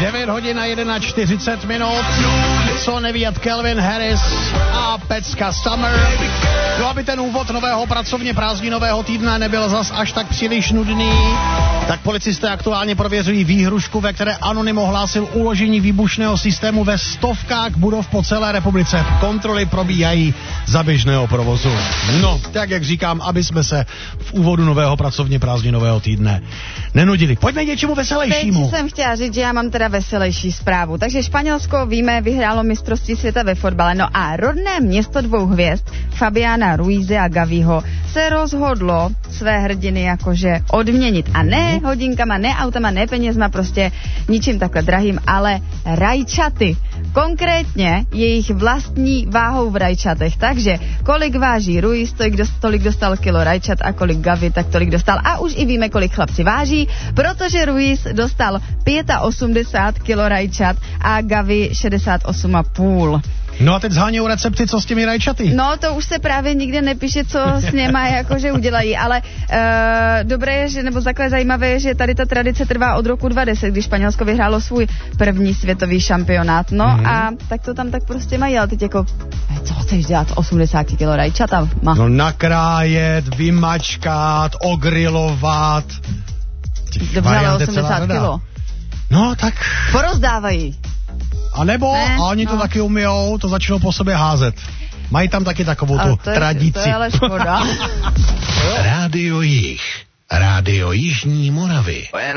9 hodin a 41 minut. Co nevědět Calvin Harris a pecka Summer. No, aby ten úvod nového pracovně prázdninového týdne nebyl zas až tak příliš nudný, tak policisté aktuálně prověřují výhrušku, ve které anonym ohlásil uložení výbušného systému ve stovkách budov po celé republice. Kontroly probíhají za běžného provozu. No, tak jak říkám, aby jsme se v úvodu nového pracovně prázdninového týdne nenudili. Pojďme k něčemu veselějšímu. Teď jsem chtěla říct, že já mám teda veselější zprávu. Takže Španělsko, víme, vyhrálo mistrovství světa ve fotbale. No a rodné město 2 hvězd, Fabiana Ruize a Gaviho, se rozhodlo své hrdiny jakože odměnit. A ne hodinkama, ne autama, ne penězma, prostě ničím takhle drahým, ale rajčaty. Konkrétně jejich vlastní váhou v rajčatech. Takže kolik váží Ruiz, tolik dostal kilo rajčat a kolik Gavi, tak tolik dostal. A už i víme, kolik chlapci váží, protože Ruiz dostal 85 kilo rajčat a Gavi 68,5. No a teď zhánějou recepty, co s těmi rajčaty. No, to už se právě nikde nepíše, co s něma jakože udělají, ale dobré je, že, nebo takhle zajímavé je, že tady ta tradice trvá od roku 2010, když Španělsko vyhrálo svůj první světový šampionát. No a tak to tam tak prostě mají, ale teď jako, co chceš dělat 80 kilo rajčata? No nakrájet, vymačkat, ogrilovat. Dobře, ale 80 kilo. No, tak... Porozdávají. A nebo oni to taky umijou, to začnou po sobě házet. Mají tam taky takovou tu tradici. To je ale škoda. Rádio Jih. Rádio Jižní Moravy.